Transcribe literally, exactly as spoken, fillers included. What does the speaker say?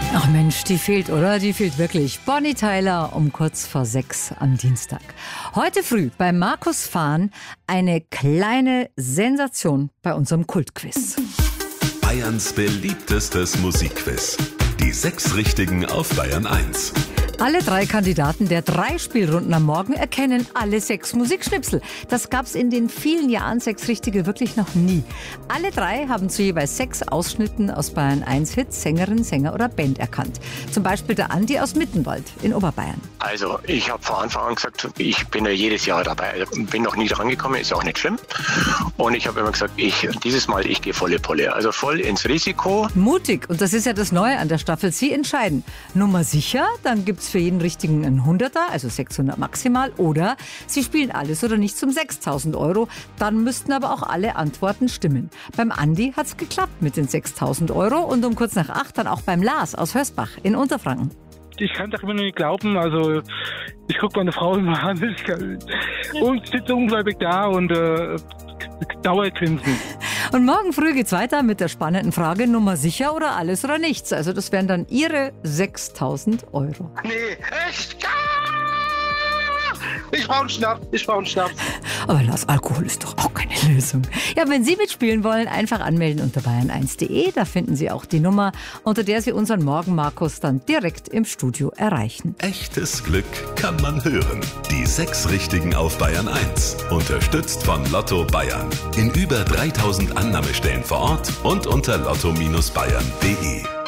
Ach Mensch, die fehlt, oder? Die fehlt wirklich. Bonnie Tyler um kurz vor sechs am Dienstag. Heute früh bei Markus Fahn eine kleine Sensation bei unserem Kultquiz. Bayerns beliebtestes Musikquiz. Die sechs Richtigen auf Bayern eins. Alle drei Kandidaten der drei Spielrunden am Morgen erkennen alle sechs Musikschnipsel. Das gab's in den vielen Jahren sechs Richtige wirklich noch nie. Alle drei haben zu jeweils sechs Ausschnitten aus Bayern eins Hits Sängerin, Sänger oder Band erkannt. Zum Beispiel der Andi aus Mittenwald in Oberbayern. Also ich habe von Anfang an gesagt, ich bin ja jedes Jahr dabei. Also bin noch nie dran gekommen, ist auch nicht schlimm. Und ich habe immer gesagt, ich dieses Mal, ich gehe volle Pulle. Also voll ins Risiko. Mutig, und das ist ja das Neue an der Staffel. Sie entscheiden. Nummer sicher, dann gibt's für jeden Richtigen einen Hunderter, also sechshundert maximal. Oder Sie spielen alles oder nichts um sechstausend Euro. Dann müssten aber auch alle Antworten stimmen. Beim Andi hat's geklappt mit den sechstausend Euro und um kurz nach acht dann auch beim Lars aus Hörsbach in Unterfranken. Ich kann das immer noch nicht glauben, also ich gucke meine Frau immer an und sitze ungläubig da und äh, Dauergrinsen. Und morgen früh geht's weiter mit der spannenden Frage Nummer sicher oder alles oder nichts. Also das wären dann Ihre sechstausend Euro. Nee, echt? Ich brauche einen Schnaps, ich brauche einen Schnaps. Aber Lars, Alkohol ist doch auch keine Lösung. Ja, wenn Sie mitspielen wollen, einfach anmelden unter bayern eins punkt de. Da finden Sie auch die Nummer, unter der Sie unseren Morgen Markus dann direkt im Studio erreichen. Echtes Glück kann man hören. Die sechs Richtigen auf Bayern eins. Unterstützt von Lotto Bayern. In über dreitausend Annahmestellen vor Ort und unter lotto Bindestrich bayern punkt de.